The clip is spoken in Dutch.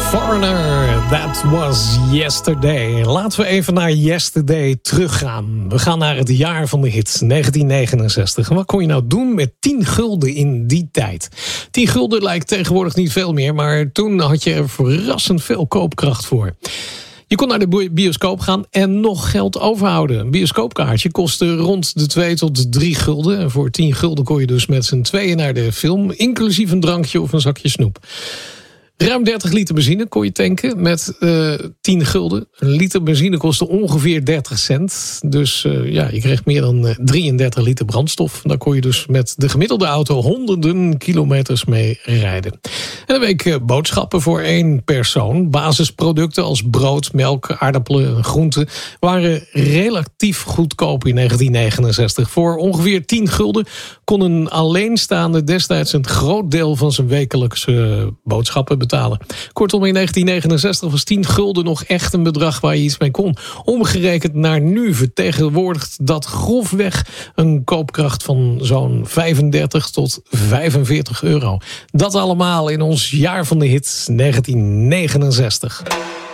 Foreigner, that was yesterday. Laten we even naar yesterday teruggaan. We gaan naar het jaar van de hit, 1969. En wat kon je nou doen met 10 gulden in die tijd? 10 gulden lijkt tegenwoordig niet veel meer, maar toen had je er verrassend veel koopkracht voor. Je kon naar de bioscoop gaan en nog geld overhouden. Een bioscoopkaartje kostte rond de 2 tot 3 gulden. En voor 10 gulden kon je dus met z'n tweeën naar de film, inclusief een drankje of een zakje snoep. Ruim 30 liter benzine kon je tanken met 10 gulden. Een liter benzine kostte ongeveer 30 cent. Dus je kreeg meer dan 33 liter brandstof. Daar kon je dus met de gemiddelde auto honderden kilometers mee rijden. En een week boodschappen voor 1 persoon. Basisproducten als brood, melk, aardappelen en groenten waren relatief goedkoop in 1969. Voor ongeveer 10 gulden kon een alleenstaande destijds een groot deel van zijn wekelijkse boodschappen betalen. Kortom, in 1969 was 10 gulden nog echt een bedrag waar je iets mee kon. Omgerekend naar nu vertegenwoordigt dat grofweg een koopkracht van zo'n 35 tot 45 euro. Dat allemaal in ons jaar van de hit 1969.